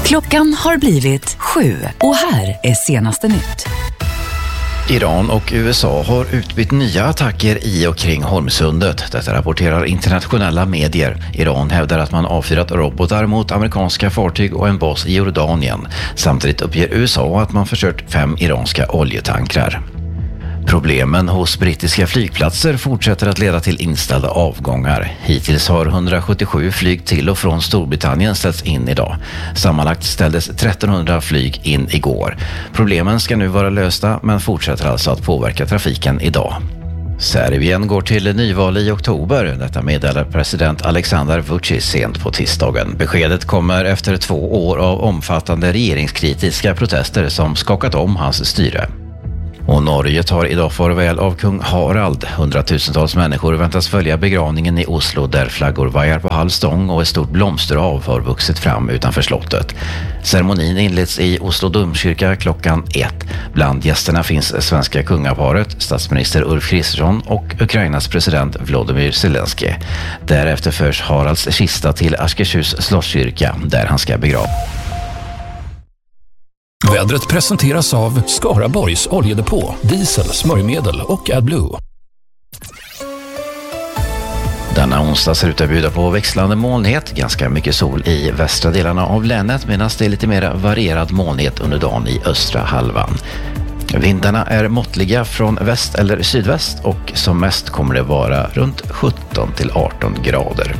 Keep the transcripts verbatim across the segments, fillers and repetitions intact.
Klockan har blivit sju och här är senaste nytt. Iran och U S A har utbytt nya attacker i och kring Hormsundet. Detta rapporterar internationella medier. Iran hävdar att man avfyrat robotar mot amerikanska fartyg och en bas i Jordanien. Samtidigt uppger U S A att man förstört fem iranska oljetankrar. Problemen hos brittiska flygplatser fortsätter att leda till inställda avgångar. Hittills har hundrasjuttiosju flyg till och från Storbritannien ställts in idag. Sammanlagt ställdes trettonhundra flyg in igår. Problemen ska nu vara lösta men fortsätter alltså att påverka trafiken idag. Serbien går till nyval i oktober. Detta meddelar president Aleksandar Vučić sent på tisdagen. Beskedet kommer efter två år av omfattande regeringskritiska protester som skakat om hans styre. Och Norge tar idag farväl av kung Harald. Hundratusentals människor väntas följa begravningen i Oslo där flaggor vajar på halv stång och ett stort blomsterhav har vuxit fram utanför slottet. Ceremonin inleds i Oslo domkyrka klockan ett. Bland gästerna finns svenska kungaparet, statsminister Ulf Kristersson och Ukrainas president Volodymyr Zelensky. Därefter förs Haralds kista till Askershus slottskyrka där han ska begravas. Vädret presenteras av Skaraborgs oljedepå, diesel, smörjmedel och AdBlue. Denna onsdag ser ut att bjuda på växlande molnighet, ganska mycket sol i västra delarna av länet medan det är lite mer varierad molnighet under dagen i östra halvan. Vindarna är måttliga från väst eller sydväst och som mest kommer det vara runt sjutton till arton grader.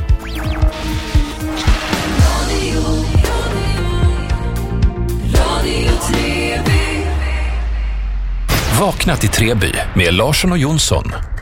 Vakna till Treby med Larsson och Jonsson.